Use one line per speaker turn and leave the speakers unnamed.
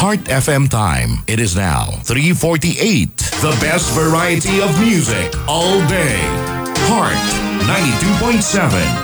Heart FM time. It is now 3:48. The best variety of music all day. Heart 92.7.